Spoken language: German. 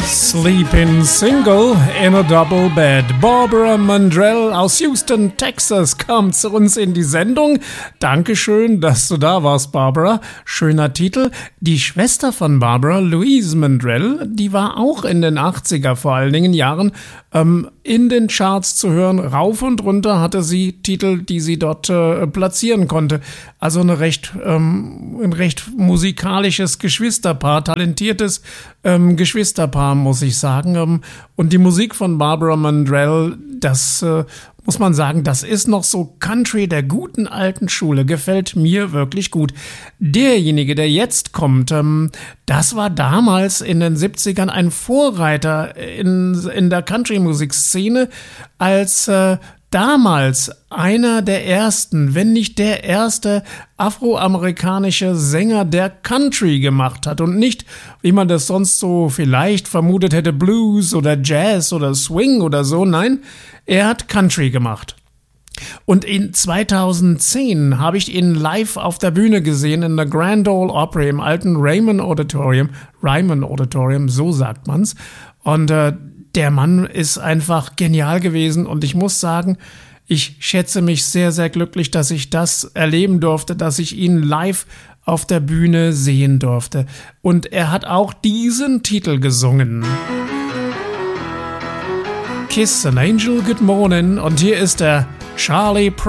Sleeping Single in a Double Bed. Barbara Mandrell aus Houston, Texas, kommt zu uns in die Sendung. Dankeschön, dass du da warst, Barbara. Schöner Titel. Die Schwester von Barbara, Louise Mandrell, die war auch in den 80er vor allen Dingen Jahren in den Charts zu hören. Rauf und runter hatte sie Titel, die sie dort platzieren konnte. Also ein recht musikalisches Geschwisterpaar, talentiertes Geschwisterpaar, muss ich sagen. Und die Musik von Barbara Mandrell, das muss man sagen, das ist noch so Country der guten alten Schule. Gefällt mir wirklich gut. Derjenige, der jetzt kommt, das war damals in den 70ern ein Vorreiter in der Country-Musikszene, als damals einer der ersten, wenn nicht der erste afroamerikanische Sänger, der Country gemacht hat und nicht, wie man das sonst so vielleicht vermutet hätte, Blues oder Jazz oder Swing oder so. Nein, er hat Country gemacht. Und in 2010 habe ich ihn live auf der Bühne gesehen in der Grand Ole Opry im alten Ryman Auditorium, so sagt man's. Und der Mann ist einfach genial gewesen und ich muss sagen, ich schätze mich sehr, sehr glücklich, dass ich das erleben durfte, dass ich ihn live auf der Bühne sehen durfte. Und er hat auch diesen Titel gesungen. Kiss an Angel, Good Morning. Und hier ist der Charlie